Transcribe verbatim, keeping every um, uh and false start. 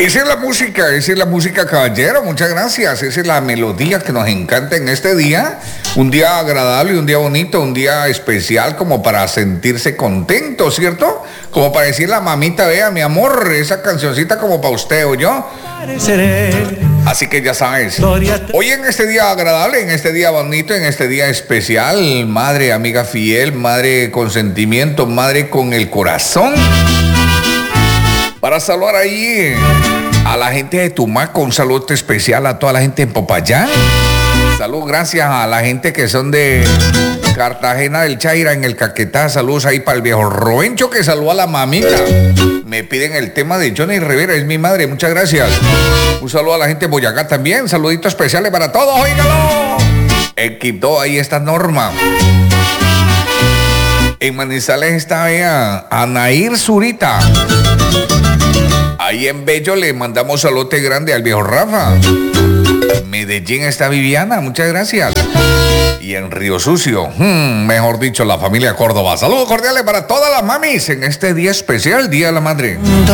Esa es la música, esa es la música, caballero. Muchas gracias. Esa es la melodía que nos encanta en este día. Un día agradable, un día bonito, un día especial como para sentirse contento, ¿cierto? Como para decirle a la mamita, vea, mi amor, esa cancioncita como para usted o yo. Así que ya sabes, hoy en este día agradable, en este día bonito, en este día especial, madre, amiga fiel, madre con sentimiento, madre con el corazón, para saludar ahí a la gente de Tumaco, un saludo especial a toda la gente en Popayán. Saludos, gracias a la gente que son de Cartagena del Chaira, en el Caquetá. Saludos ahí para el viejo Robencho, que saluda a la mamita. Me piden el tema de Johnny Rivera, es mi madre, muchas gracias. Un saludo a la gente de Boyacá también, saluditos especiales para todos, oígalo. En Quito, ahí está Norma. En Manizales está vea, Anaír Zurita. Ahí en Bello le mandamos saludote grande al viejo Rafa. En Medellín está Viviana, muchas gracias. Y en Río Sucio, hmm, mejor dicho, la familia Córdoba. Saludos cordiales para todas las mamis en este día especial, Día de la Madre.